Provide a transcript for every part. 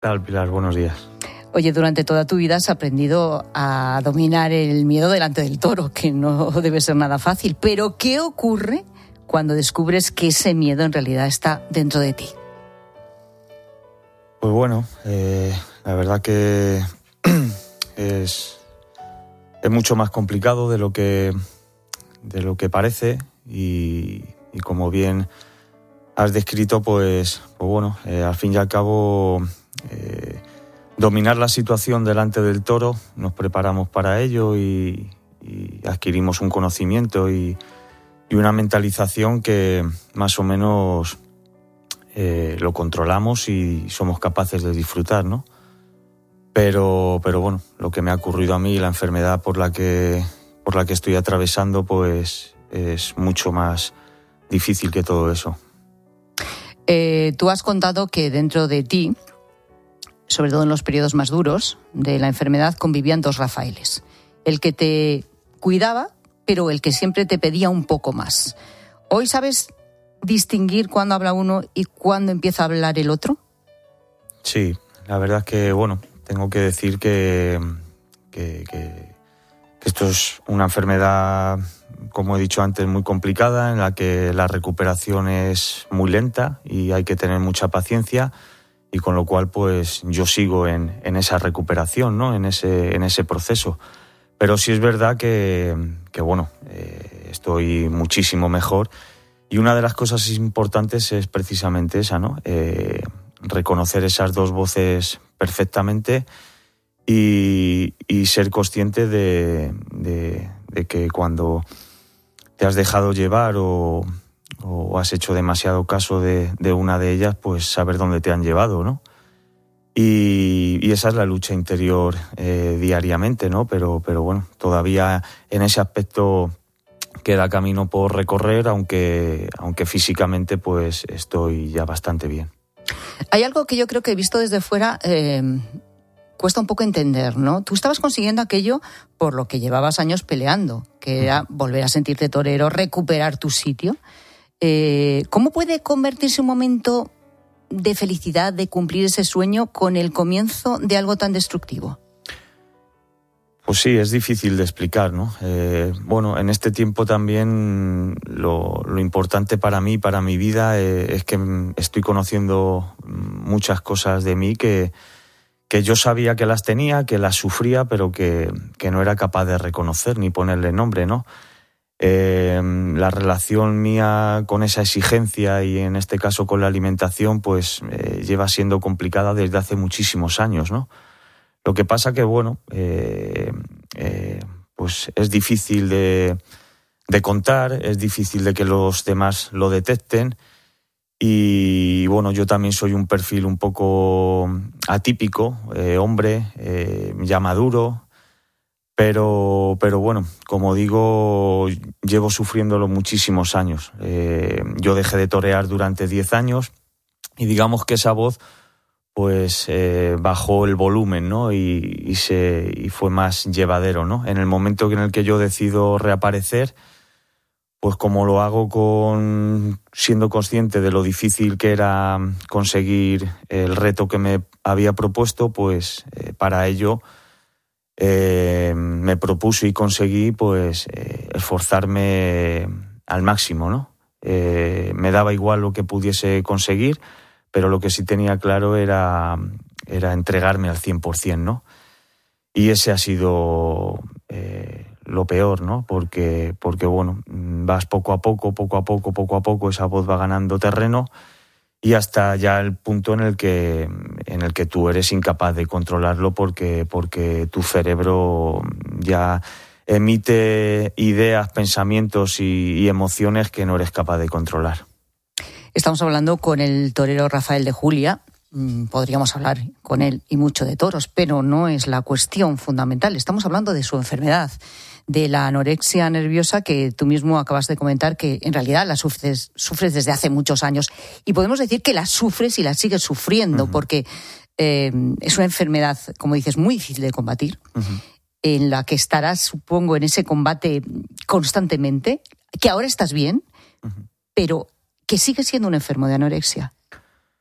¿Qué tal, Pilar? Buenos días. Oye, durante toda tu vida has aprendido a dominar el miedo delante del toro, que no debe ser nada fácil. Pero, ¿qué ocurre cuando descubres que ese miedo en realidad está dentro de ti? Pues bueno, la verdad que es mucho más complicado de lo que parece y como bien has descrito, pues bueno, al fin y al cabo dominar la situación delante del toro, nos preparamos para ello y adquirimos un conocimiento y una mentalización que más o menos lo controlamos y somos capaces de disfrutar, ¿no? Pero bueno, lo que me ha ocurrido a mí, la enfermedad por la que estoy atravesando, pues es mucho más difícil que todo eso. Tú has contado que dentro de ti, sobre todo en los periodos más duros de la enfermedad, convivían dos Rafaeles. El que te cuidaba, pero el que siempre te pedía un poco más. ¿Hoy sabes distinguir cuándo habla uno y cuándo empieza a hablar el otro? Sí, la verdad es que, bueno, tengo que decir que esto es una enfermedad, como he dicho antes, muy complicada, en la que la recuperación es muy lenta y hay que tener mucha paciencia. Y con lo cual, pues yo sigo en esa recuperación, ¿no? En ese proceso. Pero sí es verdad que bueno, estoy muchísimo mejor. Y una de las cosas importantes es precisamente esa, ¿no? Reconocer esas dos voces perfectamente y ser consciente de que cuando te has dejado llevar o has hecho demasiado caso de una de ellas, pues saber dónde te han llevado, ¿no? Y esa es la lucha interior diariamente, ¿no? Pero bueno, todavía en ese aspecto queda camino por recorrer, aunque físicamente pues estoy ya bastante bien. Hay algo que yo creo que, visto desde fuera, cuesta un poco entender, ¿no? Tú estabas consiguiendo aquello por lo que llevabas años peleando, que era volver a sentirte torero, recuperar tu sitio. ¿Cómo puede convertirse un momento de felicidad, de cumplir ese sueño, con el comienzo de algo tan destructivo? Pues sí, es difícil de explicar, ¿no? Bueno, en este tiempo también lo importante para mí, para mi vida, es que estoy conociendo muchas cosas de mí que yo sabía que las tenía, que las sufría, pero que no era capaz de reconocer ni ponerle nombre, ¿no? La relación mía con esa exigencia y en este caso con la alimentación, pues lleva siendo complicada desde hace muchísimos años, ¿no? Lo que pasa que, bueno, pues es difícil de contar, es difícil de que los demás lo detecten y, bueno, yo también soy un perfil un poco atípico, hombre, ya maduro. Pero bueno, como digo, llevo sufriéndolo muchísimos años. Yo dejé de torear durante 10 años y digamos que esa voz pues bajó el volumen, ¿no? Y fue más llevadero, ¿no? En el momento en el que yo decido reaparecer, pues como lo hago siendo consciente de lo difícil que era conseguir el reto que me había propuesto, pues para ello me propuse y conseguí pues esforzarme al máximo, ¿no? Me daba igual lo que pudiese conseguir, pero lo que sí tenía claro era entregarme al 100%, ¿no? Y ese ha sido lo peor, ¿no? Porque bueno, vas poco a poco, esa voz va ganando terreno y hasta ya el punto en el que tú eres incapaz de controlarlo porque tu cerebro ya emite ideas, pensamientos y emociones que no eres capaz de controlar. Estamos hablando con el torero Rafael de Julia. Podríamos hablar con él y mucho de toros, pero no es la cuestión fundamental. Estamos hablando de su enfermedad, de la anorexia nerviosa, que tú mismo acabas de comentar que en realidad la sufres desde hace muchos años. Y podemos decir que la sufres y la sigues sufriendo, porque es una enfermedad, como dices, muy difícil de combatir, en la que estarás, supongo, en ese combate constantemente, que ahora estás bien, pero que sigues siendo un enfermo de anorexia.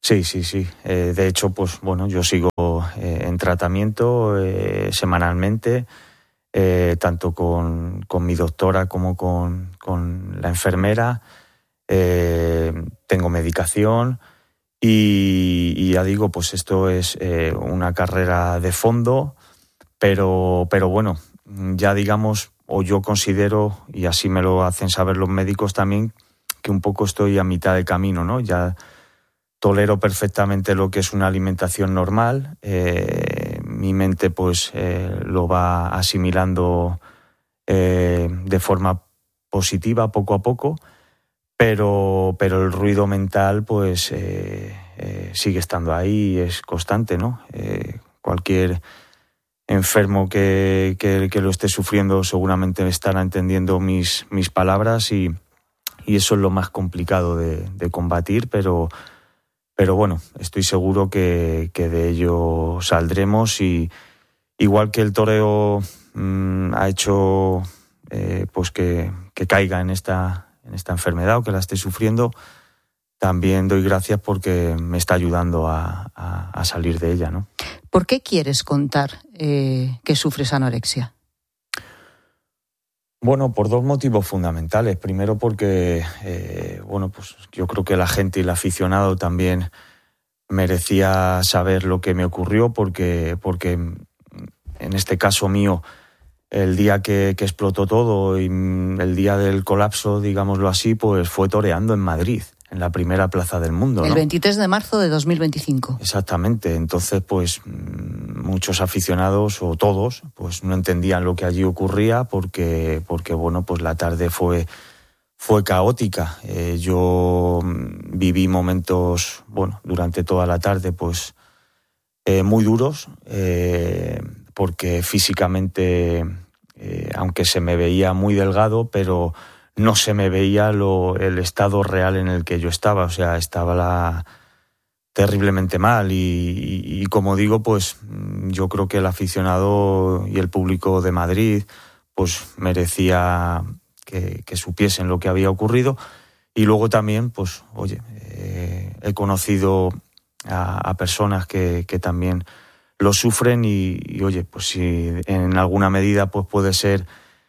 Sí. De hecho, pues bueno, yo sigo en tratamiento semanalmente, tanto con mi doctora como con la enfermera. Tengo medicación y ya digo, pues esto es una carrera de fondo, pero bueno, ya digamos, o yo considero, y así me lo hacen saber los médicos también, que un poco estoy a mitad de camino, ¿no? Ya tolero perfectamente lo que es una alimentación normal, mi mente pues lo va asimilando de forma positiva poco a poco, pero el ruido mental pues sigue estando ahí y es constante, ¿no? Cualquier enfermo que lo esté sufriendo seguramente estará entendiendo mis palabras y eso es lo más complicado de combatir, pero bueno, estoy seguro que de ello saldremos y igual que el toreo ha hecho pues que caiga en esta enfermedad o que la esté sufriendo, también doy gracias porque me está ayudando a salir de ella, ¿no? ¿Por qué quieres contar que sufres anorexia? Bueno, por dos motivos fundamentales. Primero porque, pues yo creo que la gente y el aficionado también merecía saber lo que me ocurrió porque en este caso mío, el día que explotó todo y el día del colapso, digámoslo así, pues fue toreando en Madrid, en la primera plaza del mundo, ¿no? El 23 de marzo de 2025. Exactamente. Entonces, pues muchos aficionados, o todos, pues no entendían lo que allí ocurría porque bueno, pues la tarde fue caótica. Yo viví momentos, bueno, durante toda la tarde, pues muy duros, porque físicamente, aunque se me veía muy delgado, pero no se me veía el estado real en el que yo estaba. O sea, estaba terriblemente mal y como digo, pues yo creo que el aficionado y el público de Madrid pues merecía que supiesen lo que había ocurrido. Y luego también, pues, oye, he conocido a personas que también lo sufren y oye, pues si en alguna medida pues puede ser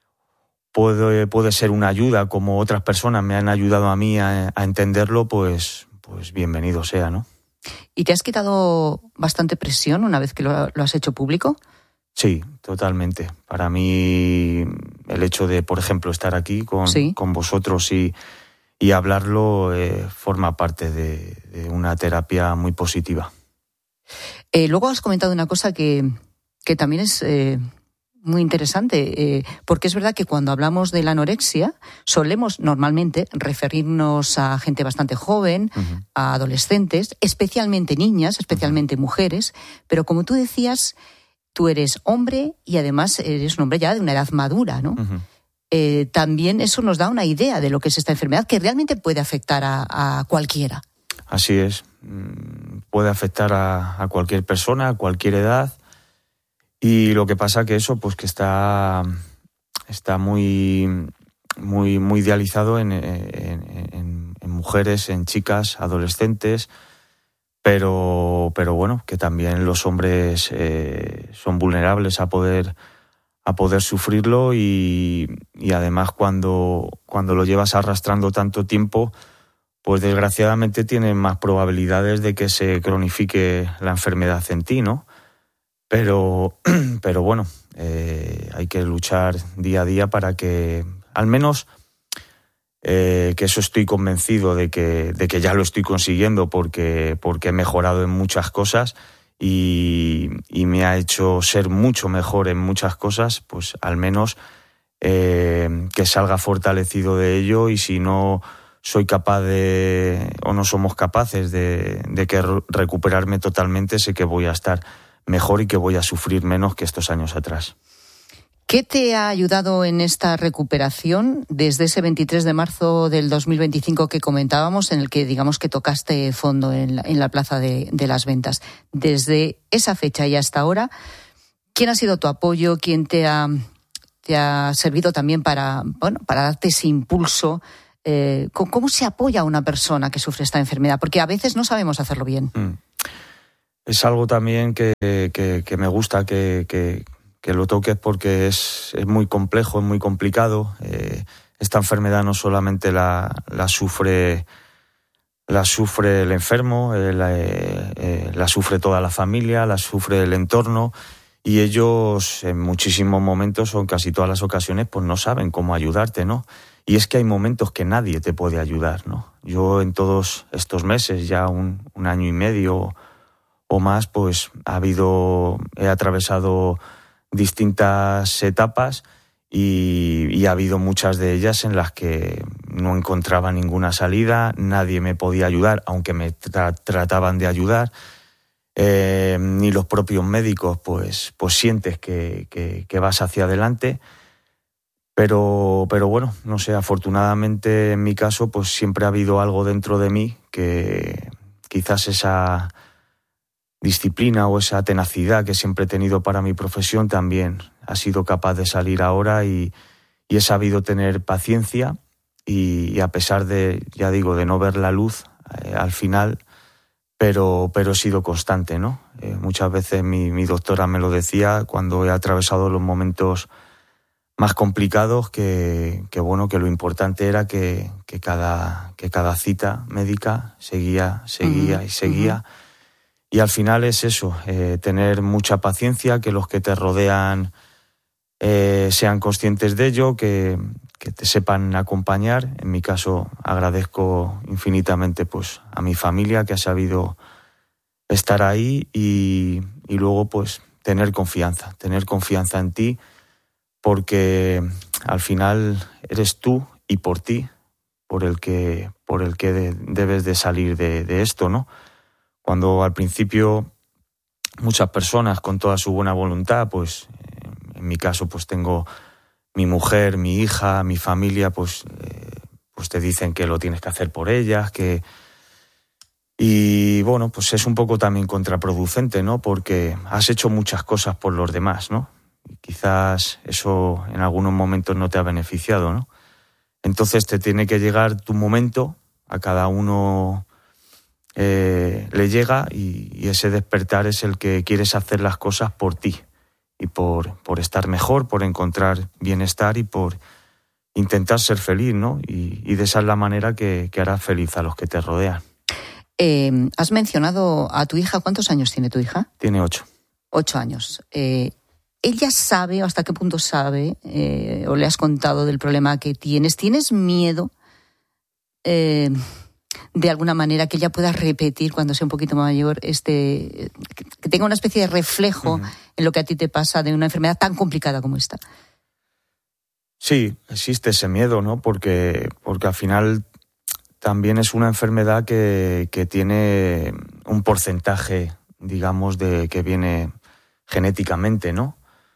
una ayuda, como otras personas me han ayudado a mí a entenderlo, pues bienvenido sea, ¿no? ¿Y te has quitado bastante presión una vez que lo has hecho público? Sí, totalmente. Para mí el hecho de, por ejemplo, estar aquí con vosotros y hablarlo forma parte de una terapia muy positiva. Luego has comentado una cosa que también es muy interesante, porque es verdad que cuando hablamos de la anorexia solemos normalmente referirnos a gente bastante joven, uh-huh, a adolescentes, especialmente niñas, especialmente uh-huh, mujeres, pero como tú decías, tú eres hombre y además eres un hombre ya de una edad madura, ¿no? Uh-huh. También eso nos da una idea de lo que es esta enfermedad, que realmente puede afectar a cualquiera. Así es, puede afectar a cualquier persona, a cualquier edad. Y lo que pasa que eso, pues que está muy idealizado en mujeres, en chicas, adolescentes, pero bueno, que también los hombres son vulnerables a poder sufrirlo y además cuando lo llevas arrastrando tanto tiempo, pues desgraciadamente tienen más probabilidades de que se cronifique la enfermedad en ti, ¿no? Pero bueno, hay que luchar día a día para que, al menos, que eso estoy convencido de que ya lo estoy consiguiendo porque he mejorado en muchas cosas y me ha hecho ser mucho mejor en muchas cosas, pues al menos que salga fortalecido de ello, y si no soy capaz o no somos capaces de recuperarme totalmente, sé que voy a estar mejor y que voy a sufrir menos que estos años atrás. ¿Qué te ha ayudado en esta recuperación desde ese 23 de marzo del 2025 que comentábamos, en el que digamos que tocaste fondo en la Plaza de las Ventas? Desde esa fecha y hasta ahora, ¿quién ha sido tu apoyo? ¿Quién te ha servido también para darte ese impulso ¿Cómo se apoya a una persona que sufre esta enfermedad? Porque a veces no sabemos hacerlo bien. Es algo también que me gusta que lo toques, porque es muy complejo, es muy complicado. Esta enfermedad no solamente la sufre el enfermo, la sufre toda la familia, la sufre el entorno, y ellos en muchísimos momentos, o en casi todas las ocasiones, pues no saben cómo ayudarte, ¿no? Y es que hay momentos que nadie te puede ayudar, ¿no? Yo en todos estos meses, ya un año y medio o más, pues he atravesado distintas etapas y ha habido muchas de ellas en las que no encontraba ninguna salida, nadie me podía ayudar, aunque me trataban de ayudar, ni los propios médicos, pues sientes que vas hacia adelante, pero bueno, no sé, afortunadamente en mi caso pues siempre ha habido algo dentro de mí que quizás esa disciplina o esa tenacidad que siempre he tenido para mi profesión también ha sido capaz de salir ahora, y he sabido tener paciencia, y a pesar de, ya digo, de no ver la luz al final, pero he sido constante, ¿no? Muchas veces mi doctora me lo decía cuando he atravesado los momentos más complicados, que bueno, que lo importante era que cada cita médica seguía y seguía. Y al final es eso, tener mucha paciencia, que los que te rodean sean conscientes de ello, que te sepan acompañar. En mi caso agradezco infinitamente pues a mi familia, que ha sabido estar ahí, y luego pues tener confianza en ti, porque al final eres tú y por ti por el que debes de salir de esto, ¿no? Cuando al principio muchas personas con toda su buena voluntad, pues en mi caso pues tengo mi mujer, mi hija, mi familia, pues te dicen que lo tienes que hacer por ellas, y bueno, pues es un poco también contraproducente, ¿no? Porque has hecho muchas cosas por los demás, ¿no? Y quizás eso en algunos momentos no te ha beneficiado, ¿no? Entonces te tiene que llegar tu momento, a cada uno le llega, y ese despertar es el que quieres hacer las cosas por ti y por estar mejor, por encontrar bienestar y por intentar ser feliz, ¿no? Y de esa es la manera que harás feliz a los que te rodean. Has mencionado a tu hija. ¿Cuántos años tiene tu hija? Tiene 8. 8 años. ¿Ella sabe, o hasta qué punto sabe, o le has contado del problema que tienes? ¿Tienes miedo de alguna manera que ella pueda repetir cuando sea un poquito mayor, que tenga una especie de reflejo en lo que a ti te pasa de una enfermedad tan complicada como esta? Sí, existe ese miedo, ¿no? Porque al final también es una enfermedad que tiene un porcentaje, digamos, de que viene genéticamente, ¿no?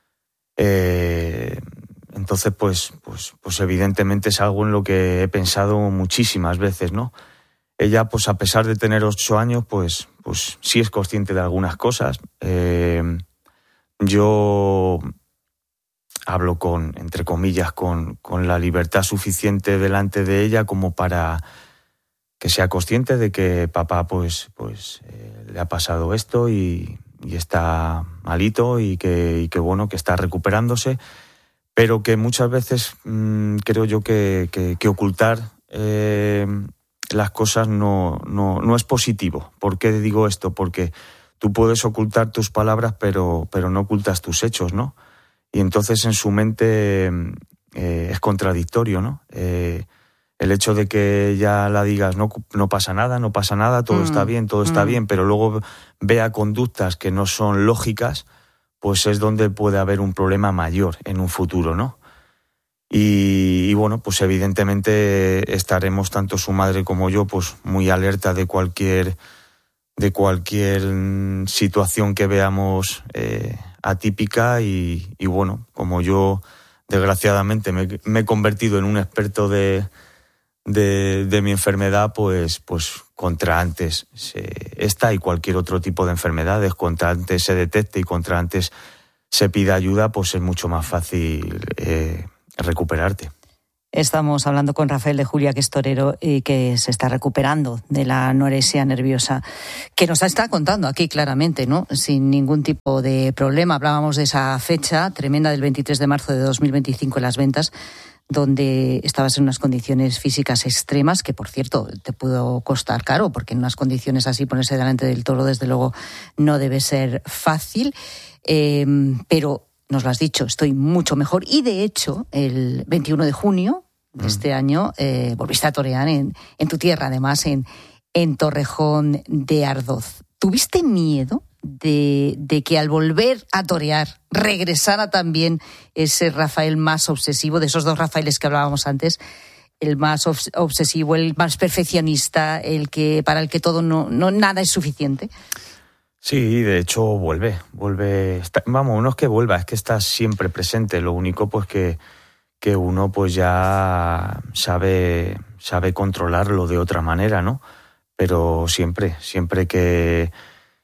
Entonces, pues evidentemente es algo en lo que he pensado muchísimas veces, ¿no? Ella, pues a pesar de tener 8 años, pues sí es consciente de algunas cosas. Yo hablo entre comillas, con la libertad suficiente delante de ella como para que sea consciente de que papá pues le ha pasado esto y está malito, y que bueno, que está recuperándose, pero que muchas veces creo yo que ocultar las cosas no es positivo. ¿Por qué digo esto? Porque tú puedes ocultar tus palabras, pero no ocultas tus hechos, ¿no? Y entonces en su mente es contradictorio, ¿no? El hecho de que ya la digas no pasa nada, todo está bien, pero luego vea conductas que no son lógicas, pues es donde puede haber un problema mayor en un futuro, ¿no? Y bueno, pues evidentemente estaremos, tanto su madre como yo, pues muy alerta de cualquier situación que veamos atípica, y bueno, como yo desgraciadamente me he convertido en un experto de mi enfermedad, pues contra antes esta y cualquier otro tipo de enfermedades, contra antes se detecte y contra antes se pida ayuda, pues es mucho más fácil recuperarte. Estamos hablando con Rafael de Julia, que es torero y que se está recuperando de la anorexia nerviosa, que nos está contando aquí claramente, ¿no? Sin ningún tipo de problema. Hablábamos de esa fecha tremenda del 23 de marzo de 2025 en Las Ventas, donde estabas en unas condiciones físicas extremas, que por cierto te pudo costar caro, porque en unas condiciones así ponerse delante del toro desde luego no debe ser fácil, pero nos lo has dicho, estoy mucho mejor. Y de hecho, el 21 de junio de este año volviste a torear en tu tierra, además en Torrejón de Ardoz. ¿Tuviste miedo de que al volver a torear regresara también ese Rafael más obsesivo, de esos dos Rafaeles que hablábamos antes, el más obsesivo, el más perfeccionista, el que para el que todo no nada es suficiente? Sí, de hecho vuelve, vamos, no es que vuelva, es que está siempre presente. Lo único pues que uno pues ya sabe controlarlo de otra manera, ¿no? Pero siempre que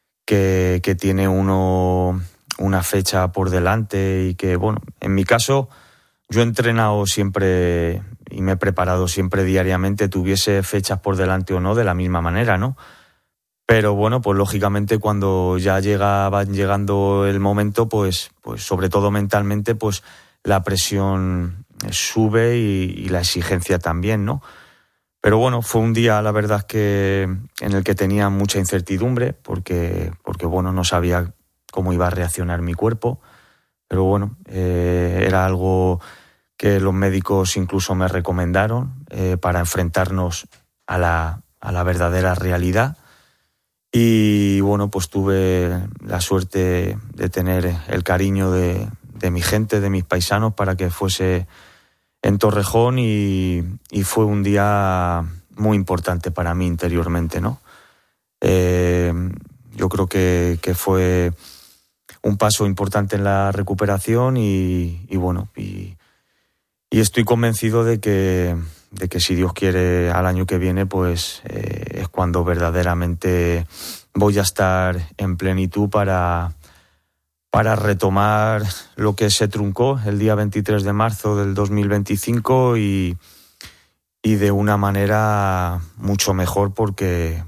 tiene uno una fecha por delante y que, bueno, en mi caso yo he entrenado siempre y me he preparado siempre diariamente, tuviese fechas por delante o no, de la misma manera, ¿no? Pero bueno, pues lógicamente cuando ya va llegando el momento, pues sobre todo mentalmente, pues la presión sube y la exigencia también, ¿no? Pero bueno, fue un día, la verdad, en el que tenía mucha incertidumbre, porque bueno, no sabía cómo iba a reaccionar mi cuerpo. Pero bueno, era algo que los médicos incluso me recomendaron para enfrentarnos a la verdadera realidad. Y bueno, pues tuve la suerte de tener el cariño de mi gente, de mis paisanos, para que fuese en Torrejón, y fue un día muy importante para mí interiormente, ¿no? Yo creo que fue un paso importante en la recuperación y bueno, y estoy convencido de que si Dios quiere, al año que viene, pues es cuando verdaderamente voy a estar en plenitud para retomar lo que se truncó el día 23 de marzo del 2025 y de una manera mucho mejor, porque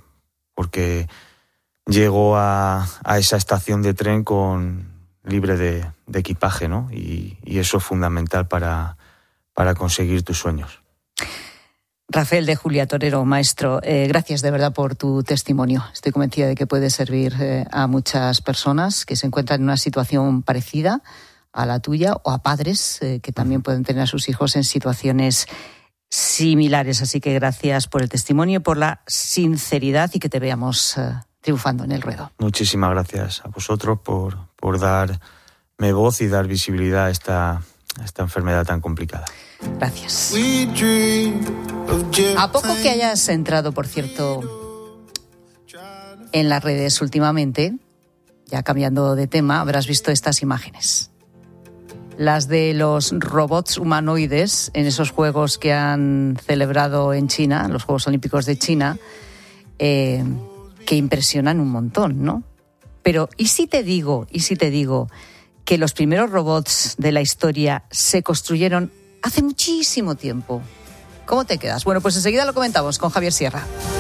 llego a esa estación de tren libre de equipaje, ¿no? Y eso es fundamental para conseguir tus sueños. Rafael de Julia, torero, maestro, gracias de verdad por tu testimonio. Estoy convencida de que puede servir a muchas personas que se encuentran en una situación parecida a la tuya, o a padres que también pueden tener a sus hijos en situaciones similares. Así que gracias por el testimonio, por la sinceridad, y que te veamos triunfando en el ruedo. Muchísimas gracias a vosotros por darme voz y dar visibilidad a esta enfermedad tan complicada. Gracias. A poco que hayas entrado, por cierto, en las redes últimamente, ya cambiando de tema, habrás visto estas imágenes. Las de los robots humanoides en esos Juegos que han celebrado en China, los Juegos Olímpicos de China, que impresionan un montón, ¿no? Pero ¿y si te digo que los primeros robots de la historia se construyeron hace muchísimo tiempo? ¿Cómo te quedas? Bueno, pues enseguida lo comentamos con Javier Sierra.